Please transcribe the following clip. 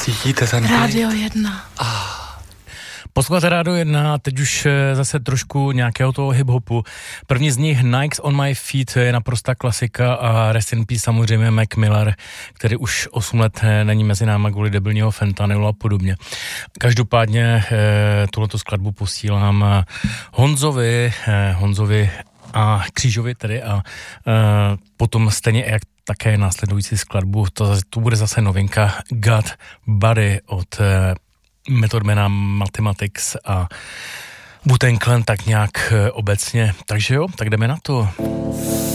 Cítíte ten Rádio 1. Posloucháte Rádio 1 a teď už zase trošku nějakého toho hip-hopu. První z nich Nikes on my feet je naprostá klasika a rest in peace samozřejmě Mac Miller, který už 8 let není mezi náma kvůli debilního fentanylu a podobně. Každopádně tuhleto skladbu posílám Honzovi a Křížovi tedy a potom stejně jak také následující skladbu, to bude zase novinka God Body od Method Mana, Mathematics a Wu-Tang Clan tak nějak obecně. Takže jo, tak jdeme na to.